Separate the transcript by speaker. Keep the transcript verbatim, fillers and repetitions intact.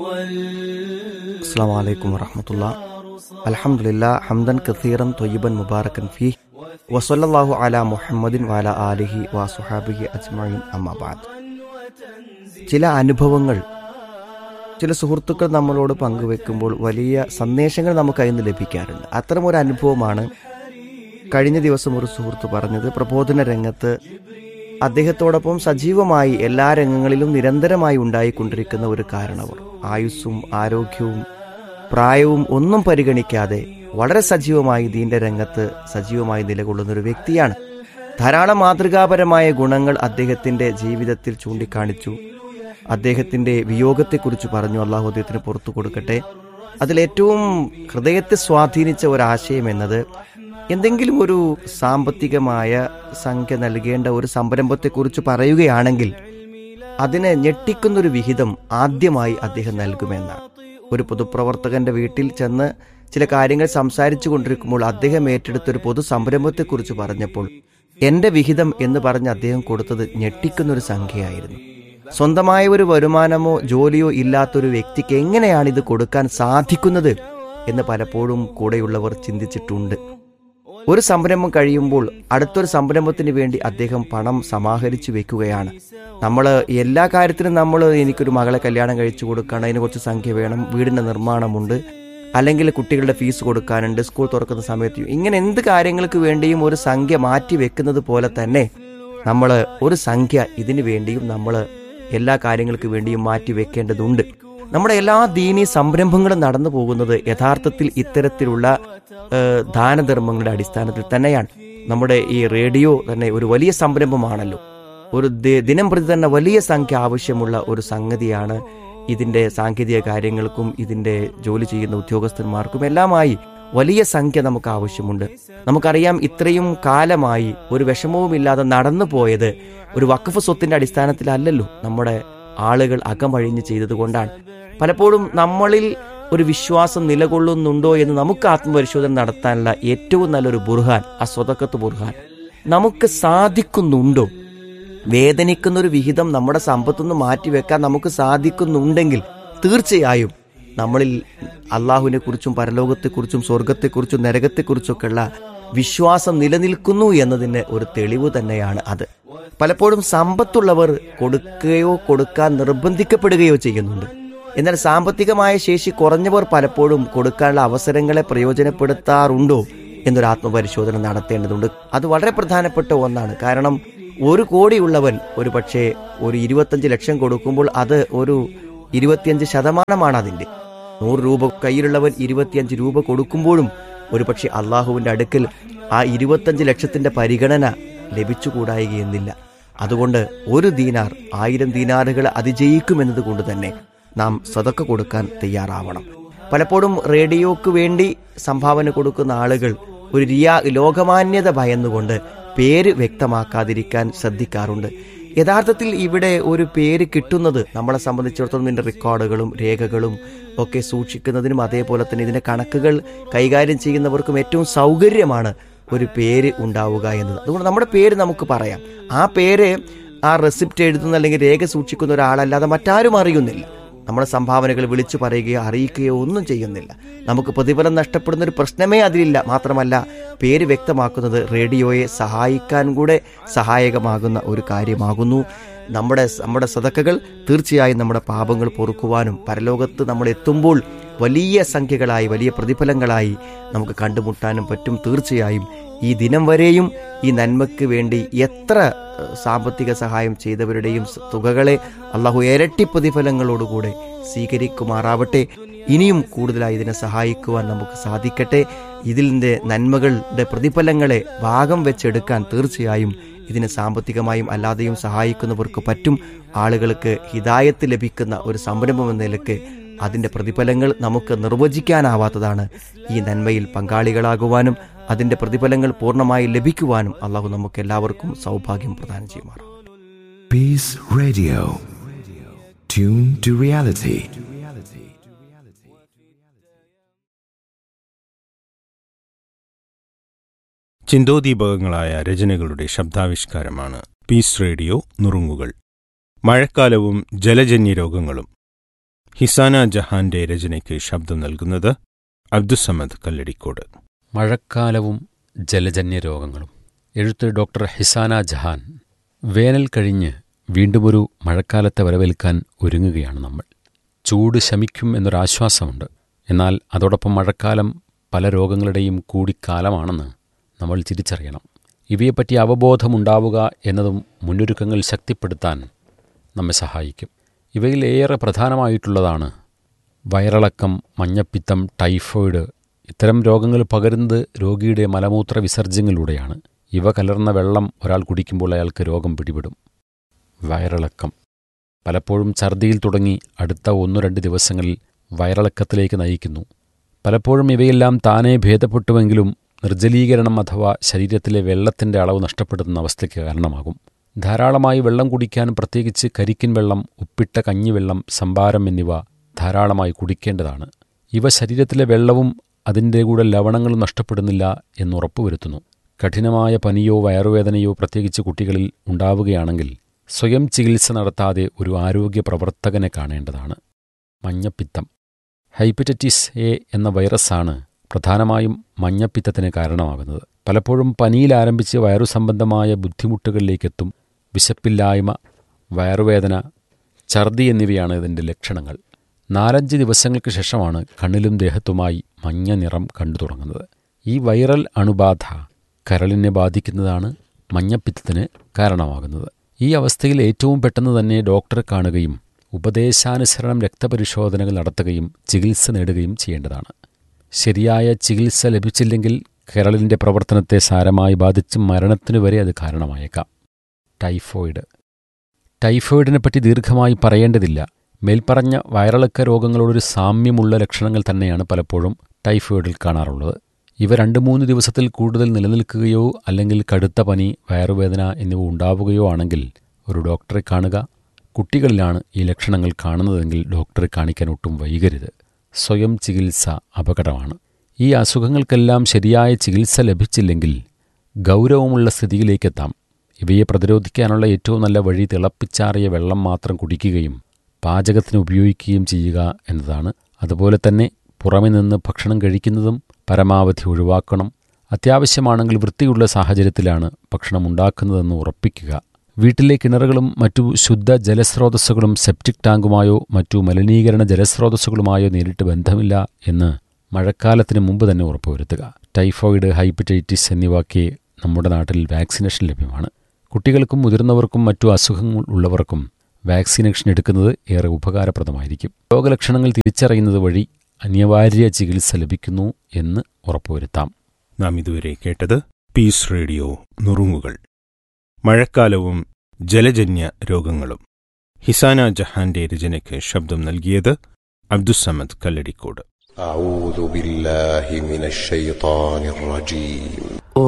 Speaker 1: അസ്സലാമു അലൈക്കും വറഹ്മത്തുള്ളാഹി. അൽഹംദുലില്ലാഹ് ഹംദൻ കസീറൻ ത്വയ്യിബൻ മുബാറകൻ ഫീഹി വസല്ലല്ലാഹു അലാ മുഹമ്മദിൻ വഅലാ ആലിഹി വസുഹാബിഹി അജ്മഈൻ അമ്മാ ബഅദ്. ചില അനുഭവങ്ങൾ ചില സുഹൃത്തുക്കൾ നമ്മളോട് പങ്കുവെക്കുമ്പോൾ വലിയ സന്ദേശങ്ങൾ നമുക്ക് അതിൽ നിന്ന് ലഭിക്കാറുണ്ട്. അത്തരമൊരു അനുഭവമാണ് കഴിഞ്ഞ ദിവസം ഒരു സുഹൃത്ത് പറഞ്ഞത്. പ്രബോധന രംഗത്ത് അദ്ദേഹത്തോടൊപ്പം സജീവമായി എല്ലാ രംഗങ്ങളിലും നിരന്തരമായി ഉണ്ടായിക്കൊണ്ടിരിക്കുന്ന ഒരു കാരണവർ, ആയുസ്സും ആരോഗ്യവും പ്രായവും ഒന്നും പരിഗണിക്കാതെ വളരെ സജീവമായി ദീന്റെ രംഗത്ത് സജീവമായി നിലകൊള്ളുന്ന ഒരു വ്യക്തിയാണ്. ധാരാളം മാതൃകാപരമായ ഗുണങ്ങൾ അദ്ദേഹത്തിന്റെ ജീവിതത്തിൽ ചൂണ്ടിക്കാണിച്ചു. അദ്ദേഹത്തിന്റെ വിയോഗത്തെക്കുറിച്ച് പറഞ്ഞു. അള്ളാഹു അദ്ദേഹത്തിന് പുറത്തു കൊടുക്കട്ടെ. അതിലേറ്റവും ഹൃദയത്തെ സ്വാധീനിച്ച ഒരാശയം എന്നത്, എന്തെങ്കിലും ഒരു സാമ്പത്തികമായ സംഖ്യ നൽകേണ്ട ഒരു സംരംഭത്തെക്കുറിച്ച് പറയുകയാണെങ്കിൽ അതിനെ ഞെട്ടിക്കുന്നൊരു വിഹിതം ആദ്യമായി അദ്ദേഹം നൽകുമെന്നാണ്. ഒരു പൊതുപ്രവർത്തകന്റെ വീട്ടിൽ ചെന്ന് ചില കാര്യങ്ങൾ സംസാരിച്ചു കൊണ്ടിരിക്കുമ്പോൾ അദ്ദേഹം ഏറ്റെടുത്തൊരു പൊതു സംരംഭത്തെക്കുറിച്ച് പറഞ്ഞപ്പോൾ എന്റെ വിഹിതം എന്ന് പറഞ്ഞ് അദ്ദേഹം കൊടുത്തത് ഞെട്ടിക്കുന്നൊരു സംഖ്യയായിരുന്നു. സ്വന്തമായ ഒരു വരുമാനമോ ജോലിയോ ഇല്ലാത്തൊരു വ്യക്തിക്ക് എങ്ങനെയാണ് ഇത് കൊടുക്കാൻ സാധിക്കുന്നത് എന്ന് പലപ്പോഴും കൂടെയുള്ളവർ ചിന്തിച്ചിട്ടുണ്ട്. ഒരു സംരംഭം കഴിയുമ്പോൾ അടുത്തൊരു സംരംഭത്തിന് വേണ്ടി അദ്ദേഹം പണം സമാഹരിച്ചു വെക്കുകയാണ്. നമ്മൾ എല്ലാ കാര്യത്തിനും നമ്മൾ എനിക്കൊരു മകളെ കല്യാണം കഴിച്ചു കൊടുക്കണം, അതിന് കുറച്ച് സംഖ്യ വേണം, വീടിൻ്റെ നിർമ്മാണമുണ്ട്, അല്ലെങ്കിൽ കുട്ടികളുടെ ഫീസ് കൊടുക്കാനുണ്ട്, സ്കൂൾ തുറക്കുന്ന സമയത്ത്, ഇങ്ങനെ എന്ത് കാര്യങ്ങൾക്ക് വേണ്ടിയും ഒരു സംഖ്യ മാറ്റി വെക്കുന്നത് പോലെ തന്നെ നമ്മൾ ഒരു സംഖ്യ ഇതിനു വേണ്ടിയും നമ്മൾ എല്ലാ കാര്യങ്ങൾക്ക് വേണ്ടിയും മാറ്റി വെക്കേണ്ടതുണ്ട്. നമ്മുടെ എല്ലാ ദീനീ സംരംഭങ്ങളും നടന്നു പോകുന്നത് യഥാർത്ഥത്തിൽ ഇത്തരത്തിലുള്ള ദാനധർമ്മങ്ങളുടെ അടിസ്ഥാനത്തിൽ തന്നെയാണ്. നമ്മുടെ ഈ റേഡിയോ തന്നെ ഒരു വലിയ സംരംഭമാണല്ലോ. ഒരു ദിനം പ്രതി തന്നെ വലിയ സംഖ്യ ആവശ്യമുള്ള ഒരു സംഗതിയാണ്. ഇതിന്റെ സാങ്കേതിക കാര്യങ്ങൾക്കും ഇതിന്റെ ജോലി ചെയ്യുന്ന ഉദ്യോഗസ്ഥന്മാർക്കും എല്ലാമായി വലിയ സംഖ്യ നമുക്ക് ആവശ്യമുണ്ട്. നമുക്കറിയാം, ഇത്രയും കാലമായി ഒരു വിഷമവുമില്ലാതെ നടന്നു പോയത് ഒരു വഖഫ് സ്വത്തിന്റെ അടിസ്ഥാനത്തിലല്ലല്ലോ, നമ്മുടെ ആളുകൾ അകമഴിഞ്ഞ് ചെയ്തത് കൊണ്ടാണ്. പലപ്പോഴും നമ്മളിൽ ഒരു വിശ്വാസം നിലകൊള്ളുന്നുണ്ടോ എന്ന് നമുക്ക് ആത്മപരിശോധന നടത്താനുള്ള ഏറ്റവും നല്ലൊരു ബുർഹാൻ ആ സ്വതക്കത്ത് ബുർഹാൻ. നമുക്ക് സാധിക്കുന്നുണ്ടോ? വേദനിക്കുന്നൊരു വിഹിതം നമ്മുടെ സമ്പത്തുനിന്ന് മാറ്റിവെക്കാൻ നമുക്ക് സാധിക്കുന്നുണ്ടെങ്കിൽ തീർച്ചയായും നമ്മളിൽ അള്ളാഹുവിനെ കുറിച്ചും പരലോകത്തെക്കുറിച്ചും സ്വർഗത്തെക്കുറിച്ചും നരകത്തെക്കുറിച്ചൊക്കെയുള്ള വിശ്വാസം നിലനിൽക്കുന്നു എന്നതിന് ഒരു തെളിവ് തന്നെയാണ് അത്. പലപ്പോഴും സമ്പത്തുള്ളവർ കൊടുക്കുകയോ കൊടുക്കാൻ നിർബന്ധിക്കപ്പെടുകയോ ചെയ്യുന്നുണ്ട്. എന്നാൽ സാമ്പത്തികമായ ശേഷി കുറഞ്ഞവർ പലപ്പോഴും കൊടുക്കാനുള്ള അവസരങ്ങളെ പ്രയോജനപ്പെടുത്താറുണ്ടോ എന്നൊരു ആത്മപരിശോധന നടത്തേണ്ടതുണ്ട്. അത് വളരെ പ്രധാനപ്പെട്ട ഒന്നാണ്. കാരണം ഒരു കോടിയുള്ളവൻ ഒരു പക്ഷേ ഒരു ഇരുപത്തഞ്ച് ലക്ഷം കൊടുക്കുമ്പോൾ അത് ഒരു ഇരുപത്തിയഞ്ച് ശതമാനമാണ് അതിൻ്റെ. നൂറ് രൂപ കയ്യിലുള്ളവൻ ഇരുപത്തിയഞ്ച് രൂപ കൊടുക്കുമ്പോഴും ഒരു പക്ഷേ അള്ളാഹുവിൻ്റെ അടുക്കൽ ആ ഇരുപത്തഞ്ച് ലക്ഷത്തിന്റെ പരിഗണന ലഭിച്ചുകൂടായികയെന്നില്ല. അതുകൊണ്ട് ഒരു ദീനാർ ആയിരം ദീനാറുകൾ അതിജയിക്കുമെന്നത് കൊണ്ട് തന്നെ നാം സദക്ക കൊടുക്കാൻ തയ്യാറാവണം. പലപ്പോഴും റേഡിയോക്ക് വേണ്ടി സംഭാവന കൊടുക്കുന്ന ആളുകൾ ഒരു റിയാ ലോകമാന്യത ഭയന്നുകൊണ്ട് പേര് വ്യക്തമാക്കാതിരിക്കാൻ ശ്രദ്ധിക്കാറുണ്ട്. യഥാർത്ഥത്തിൽ ഇവിടെ ഒരു പേര് കിട്ടുന്നത് നമ്മളെ സംബന്ധിച്ചിടത്തോളം ഇതിൻ്റെ റെക്കോർഡുകളും രേഖകളും ഒക്കെ സൂക്ഷിക്കുന്നതിനും അതേപോലെ തന്നെ ഇതിൻ്റെ കണക്കുകൾ കൈകാര്യം ചെയ്യുന്നവർക്കും ഏറ്റവും സൗകര്യമാണ് ഒരു പേര് ഉണ്ടാവുക എന്നത്. അതുകൊണ്ട് നമ്മുടെ പേര് നമുക്ക് പറയാം. ആ പേര് ആ റെസിപ്റ്റ് എഴുതുന്ന അല്ലെങ്കിൽ രേഖ സൂക്ഷിക്കുന്ന ഒരാളല്ലാതെ മറ്റാരും അറിയുന്നില്ല. നമ്മുടെ സംഭാവനകൾ വിളിച്ചു പറയുകയോ അറിയിക്കുകയോ ഒന്നും ചെയ്യുന്നില്ല. നമുക്ക് പ്രതിഫലം നഷ്ടപ്പെടുന്ന ഒരു പ്രശ്നമേ അതിലില്ല. മാത്രമല്ല, പേര് വ്യക്തമാക്കുന്നത് റേഡിയോയെ സഹായിക്കാൻ കൂടെ സഹായകമാകുന്ന ഒരു കാര്യമാകുന്നു. നമ്മുടെ നമ്മുടെ സദക്കകൾ തീർച്ചയായും നമ്മുടെ പാപങ്ങൾ പൊറുക്കുവാനും പരലോകത്ത് നമ്മൾ എത്തുമ്പോൾ വലിയ സംഖ്യകളായി വലിയ പ്രതിഫലങ്ങളായി നമുക്ക് കണ്ടുമുട്ടാനും പറ്റും. തീർച്ചയായും ഈ ദിനം വരെയും ഈ നന്മയ്ക്ക് വേണ്ടി എത്ര സാമ്പത്തിക സഹായം ചെയ്തവരുടെയും തുകകളെ അള്ളാഹു ഇരട്ടി പ്രതിഫലങ്ങളോടുകൂടെ സ്വീകരിക്കുമാറാവട്ടെ. ഇനിയും കൂടുതലായി ഇതിനെ സഹായിക്കുവാൻ നമുക്ക് സാധിക്കട്ടെ. ഇതിൻ്റെ നന്മകളുടെ പ്രതിഫലങ്ങളെ ഭാഗം വെച്ചെടുക്കാൻ തീർച്ചയായും ഇതിനെ സാമ്പത്തികമായും അല്ലാതെയും സഹായിക്കുന്നവർക്ക് പറ്റും. ആളുകൾക്ക് ഹിദായത്ത് ലഭിക്കുന്ന ഒരു സംരംഭം എന്ന നിലയ്ക്ക് അതിൻ്റെ പ്രതിഫലങ്ങൾ നമുക്ക് നിർവചിക്കാനാവാത്തതാണ്. ഈ നന്മയിൽ പങ്കാളികളാകുവാനും അതിൻ്റെ പ്രതിഫലങ്ങൾ പൂർണ്ണമായി ലഭിക്കുവാനും അള്ളാഹു നമുക്ക് എല്ലാവർക്കും സൗഭാഗ്യം പ്രദാനം ചെയ്യുമാറാം.
Speaker 2: Peace Radio. Tune to reality.
Speaker 3: ചിന്തോദീപകങ്ങളായ രചനകളുടെ ശബ്ദാവിഷ്കാരമാണ് piece radio നുറുങ്ങുകൾ. മഴക്കാലവും ജലജന്യ രോഗങ്ങളും. ഹിസാന ജഹാന്റെ രചനയ്ക്ക് ശബ്ദം നൽകുന്നത് അബ്ദുസമദ് കല്ലടിക്കോട്.
Speaker 4: മഴക്കാലവും ജലജന്യ രോഗങ്ങളും. എഴുത്ത് ഡോക്ടർ ഹിസാന ജഹാൻ. വേനൽ കഴിഞ്ഞ് വീണ്ടുമൊരു മഴക്കാലത്തെ വരവേൽക്കാൻ ഒരുങ്ങുകയാണ് നമ്മൾ. ചൂട് ശമിക്കും എന്നൊരാശ്വാസമുണ്ട്. എന്നാൽ അതോടൊപ്പം മഴക്കാലം പല രോഗങ്ങളുടെയും കൂടിക്കാലമാണെന്ന് നമ്മൾ തിരിച്ചറിയണം. ഇവയെപ്പറ്റി അവബോധമുണ്ടാവുക എന്നതും മുന്നൊരുക്കങ്ങൾ ശക്തിപ്പെടുത്താൻ നമ്മെ സഹായിക്കും. ഇവയിൽ ഏറെ പ്രധാനമായിട്ടുള്ളതാണ് വയറിളക്കം, മഞ്ഞപ്പിത്തം, ടൈഫോയിഡ്. ഇത്തരം രോഗങ്ങൾ പകരുന്നത് രോഗിയുടെ മലമൂത്ര വിസർജ്യങ്ങളിലൂടെയാണ്. ഇവ കലർന്ന വെള്ളം ഒരാൾ കുടിക്കുമ്പോൾ അയാൾക്ക് രോഗം പിടിപെടും. വയറിളക്കം പലപ്പോഴും ഛർദിയിൽ തുടങ്ങി അടുത്ത ഒന്നു രണ്ട് ദിവസങ്ങളിൽ വയറിളക്കത്തിലേക്ക് നയിക്കുന്നു. പലപ്പോഴും ഇവയെല്ലാം താനേ ഭേദപ്പെട്ടുവെങ്കിലും നിർജ്ജലീകരണം അഥവാ ശരീരത്തിലെ വെള്ളത്തിൻ്റെ അളവ് നഷ്ടപ്പെടുന്ന അവസ്ഥയ്ക്ക് കാരണമാകും. ധാരാളമായി വെള്ളം കുടിക്കാൻ, പ്രത്യേകിച്ച് കരിക്കിൻ വെള്ളം, ഉപ്പിട്ട കഞ്ഞിവെള്ളം, സംഭാരം എന്നിവ ധാരാളമായി കുടിക്കേണ്ടതാണ്. ഇവ ശരീരത്തിലെ വെള്ളവും അതിൻ്റെ കൂടെ ലവണങ്ങളും നഷ്ടപ്പെടുന്നില്ല എന്നുറപ്പുവരുത്തുന്നു. കഠിനമായ പനിയോ വയറുവേദനയോ പ്രത്യേകിച്ച് കുട്ടികളിൽ ഉണ്ടാവുകയാണെങ്കിൽ സ്വയം ചികിത്സ നടത്താതെ ഒരു ആരോഗ്യ പ്രവർത്തകനെ കാണേണ്ടതാണ്. മഞ്ഞപ്പിത്തം. ഹെപ്പറ്റൈറ്റിസ് എ എന്ന വൈറസാണ് പ്രധാനമായും മഞ്ഞപ്പിത്തത്തിന് കാരണമാകുന്നത്. പലപ്പോഴും പനിയിൽ ആരംഭിച്ച് വയറു സംബന്ധമായ ബുദ്ധിമുട്ടുകളിലേക്കെത്തും. വിശപ്പില്ലായ്മ, വയറുവേദന, ഛർദി എന്നിവയാണ് ഇതിൻ്റെ ലക്ഷണങ്ങൾ. നാലഞ്ച് ദിവസങ്ങൾക്ക് ശേഷമാണ് കണ്ണിലും ദേഹത്തുമായി മഞ്ഞ നിറം കണ്ടു തുടങ്ങുന്നത്. ഈ വൈറൽ അണുബാധ കരളിനെ ബാധിക്കുന്നതാണ് മഞ്ഞപ്പിത്തത്തിന് കാരണമാകുന്നത്. ഈ അവസ്ഥയിൽ ഏറ്റവും പെട്ടെന്ന് തന്നെ ഡോക്ടറെ കാണുകയും ഉപദേശാനുസരണം രക്തപരിശോധനകൾ നടത്തുകയും ചികിത്സ നേടുകയും ചെയ്യേണ്ടതാണ്. ശരിയായ ചികിത്സ ലഭിച്ചില്ലെങ്കിൽ കരളിൻ്റെ പ്രവർത്തനത്തെ സാരമായി ബാധിച്ച് മരണത്തിനു വരെ അത് കാരണമായേക്കാം. ടൈഫോയിഡ്. ടൈഫോയിഡിനെപ്പറ്റി ദീർഘമായി പറയേണ്ടതില്ല. മേൽപ്പറഞ്ഞ വയറിളക്ക രോഗങ്ങളോടൊരു സാമ്യമുള്ള ലക്ഷണങ്ങൾ തന്നെയാണ് പലപ്പോഴും ടൈഫോയിഡിൽ കാണാറുള്ളത്. ഇവ രണ്ട് മൂന്ന് ദിവസത്തിൽ കൂടുതൽ നിലനിൽക്കുകയോ അല്ലെങ്കിൽ കടുത്ത പനി, വയറുവേദന എന്നിവ ഉണ്ടാവുകയോ ആണെങ്കിൽ ഒരു ഡോക്ടറെ കാണുക. കുട്ടികളിലാണ് ഈ ലക്ഷണങ്ങൾ കാണുന്നതെങ്കിൽ ഡോക്ടറെ കാണിക്കാൻ ഒട്ടും വൈകരുത്. സ്വയം ചികിത്സ അപകടമാണ്. ഈ അസുഖങ്ങൾക്കെല്ലാം ശരിയായ ചികിത്സ ലഭിച്ചില്ലെങ്കിൽ ഗൗരവമുള്ള സ്ഥിതിയിലേക്കെത്താം. ഇവയെ പ്രതിരോധിക്കാനുള്ള ഏറ്റവും നല്ല വഴി തിളപ്പിച്ചാറിയ വെള്ളം മാത്രം കുടിക്കുകയും പാചകത്തിന് ഉപയോഗിക്കുകയും ചെയ്യുക എന്നതാണ്. അതുപോലെ തന്നെ പുറമെ നിന്ന് ഭക്ഷണം കഴിക്കുന്നതും പരമാവധി ഒഴിവാക്കണം. അത്യാവശ്യമാണെങ്കിൽ വൃത്തിയുള്ള സാഹചര്യത്തിലാണ് ഭക്ഷണം ഉണ്ടാക്കുന്നതെന്ന് ഉറപ്പിക്കുക. വീട്ടിലെ കിണറുകളും മറ്റു ശുദ്ധ ജലസ്രോതസ്സുകളും സെപ്റ്റിക് ടാങ്കുമായോ മറ്റു മലിനീകരണ ജലസ്രോതസ്സുകളുമായോ നേരിട്ട് ബന്ധമില്ല എന്ന് മഴക്കാലത്തിന് മുമ്പ് തന്നെ ഉറപ്പുവരുത്തുക. ടൈഫോയിഡ്, ഹെപ്പറ്റൈറ്റിസ് എന്നിവയ്ക്ക് നമ്മുടെ നാട്ടിൽ വാക്സിനേഷൻ ലഭ്യമാണ്. കുട്ടികൾക്കും മുതിർന്നവർക്കും മറ്റു അസുഖങ്ങൾ ഉള്ളവർക്കും വാക്സിനേഷൻ എടുക്കുന്നത് ഏറെ ഉപകാരപ്രദമായിരിക്കും. രോഗലക്ഷണങ്ങൾ തിരിച്ചറിയുന്നത് വഴി അനിവാര്യ ചികിത്സ ലഭിക്കുന്നു എന്ന് ഉറപ്പുവരുത്താം.
Speaker 3: നാം ഇതുവരെ കേട്ടത് പീസ് റേഡിയോ നുറുങ്ങുകൾ. മഴക്കാലവും ജലജന്യ രോഗങ്ങളും. ഹിസാന ജഹാന്റെ രചനയ്ക്ക് ശബ്ദം നൽകിയത് അബ്ദുസമദ് കല്ലടിക്കോട്.
Speaker 5: أعوذ بالله من الشيطان الرجيم